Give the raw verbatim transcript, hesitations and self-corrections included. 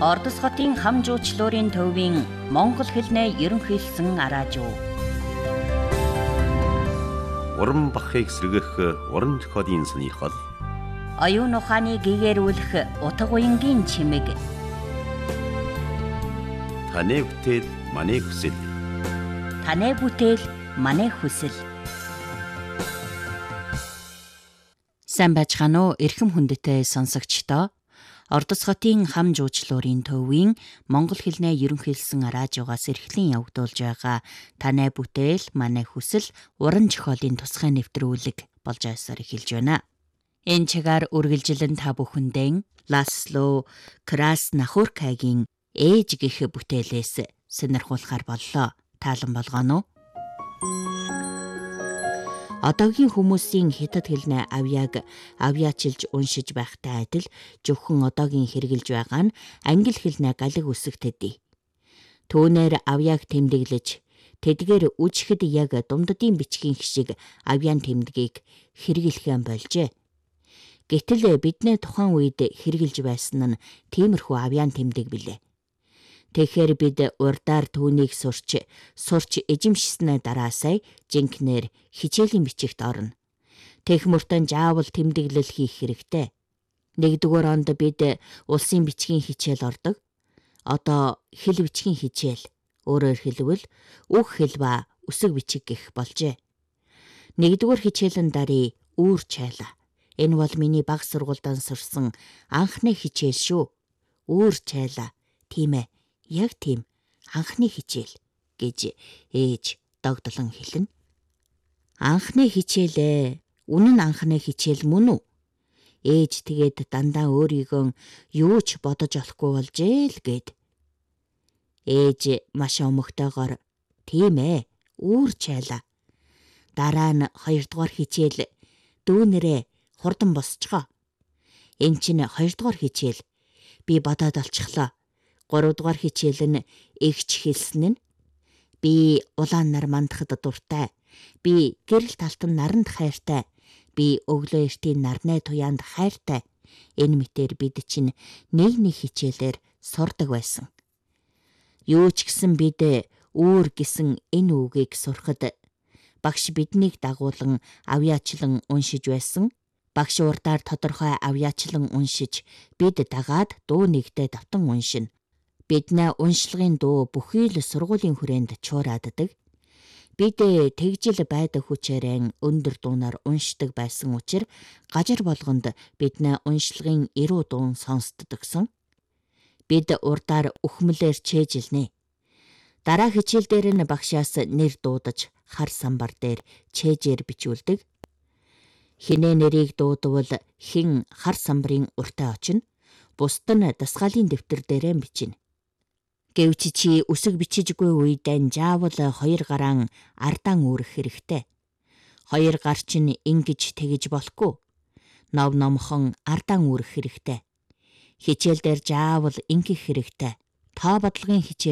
Ордос хотын хам жуучлуурын төвийн Монгол хэлний ерөнхийлсөн араажуу. Уран бахыг сэргэх уран зохиолын сонирхол. Оюун ухааны гээгэрүүлэх утга уянгийн чимэг. Таны бүтээл манай хүсэл. Таны бүтээл манай хүсэл. Сайн байцгаана уу эрхэм хүндэтэй сонсогчдоо. Ордос хотын хам жуучлуурын төвийн Монгол хэлний ерөнхийлсөн араажуугаас эрхлэн явагдуулж байгаа Таны бүтээл манай хүсэл уран зохиолын тусгай нэвтрүүлэг болж байсаар эхэлж байна. Энэ чигээр үргэлжилэн та бүхэндээ Ласло Краснахоркагийн ээж гэх бүтээлээс сонирхуулахар боллоо. Таалан болгоно уу? Одоогийн хүмүүсийн хятад хэлний авьяаг авьяачилж уншиж байхтай адил зөвхөн одоогийн хэрэгжилж байгаа нь англи хэлний галиг үсэгтэдий. Түүнээр авьяаг тэмдэглэж, тэдгээр үжихэд яг дундадын бичгийн шиг авьяан тэмдгийг хэрэглэхэн болжээ. Гэтэл бидний тухайн үед хэрэгжилж байсан нь тиймэрхүү авьяан тэмдэг билээ. Тэгэхээр бид урдаар түүнийг сурч, сурч эзэмшснээ дараасай жинкнэр хичээлийн бичигт орно. Тех мөртөн заавал тэмдэглэл хийх хэрэгтэй. Нэгдүгээр онд бид улсын бичгийн хичээл ордог. Одоо хэл бичгийн хичээл, өөрөөр хэлбэл үг хэл ба үсэг бичиг гэх болжээ. Нэгдүгээр хичээлэн дарий үүр чайла. Энэ бол миний бага сургуультай сурсан анхны хичээл шүү. Үүр чайла. Тийм ээ. Яг тийм анхны хичээл гэж ээж догдлон хэлнэ. Анхны хичээлээ. Үнэн анхны хичээл мөн үү? Ээж тэгээд дандаа өөрийгөө юу ч бодож олохгүй болжээ л гээд. Ээж маш өмгтэйгоор тийм ээ, үүр чайла. Дараа нь хоёрдугаар хичээл дүүнэрээ хурдан босцгоо. Энд чинь хоёрдугаар хичээл. Би бодоод олчихлоо. Гуравдугаар хичээл нь эгч хэлсэн нь би улаан нар мандахад дуртай. Би гэрэл талтан наранд хайртай. Би өглөө эртийн нарны туяанд хайртай. Энэ мэтэр бид чинь нэг нэг хичээлээр сурдаг байсан. Юу ч гэсэн бид үүр гэсэн энэ үгийг сурахад багш биднийг дагуулan авьяачлан уншиж байсан. Багш урдаар тодорхой авьяачлан уншиж бид дагаад дуу нэгтээ давтан уншина. Бидний уншлагын дуу бүхий л сургуулийн хүрээнд чуурааддаг. Бид тэгжил байдаг хүчээрэн өндөр дуунаар уншдаг байсан учраас гажир болгонд бидний уншлагын эрүү дуун сонсддогсон. Бид урдаар үхмэлээр чэжилнэ. Дараа хичээл дээр нь багшаас нэр дуудаж хар самбар дээр чэжээр бичүүлдэг. Хинээ нэрийг дуудвал хэн хар самбарын уртаа очино. Бусд нь дасгалын дэвтэр дээрээ бичнэ. Гэвч чи үсэг бичижгүй үедээ заавал хоёр гараан ардаан үүрэх хэрэгтэй. Хоёр гар чинь ингэж тэгж болохгүй. Нов номхон ардаан үүрэх хэрэгтэй. Хичээл дээр заавал ингэх хэрэгтэй. Тоо бодлогын хичээл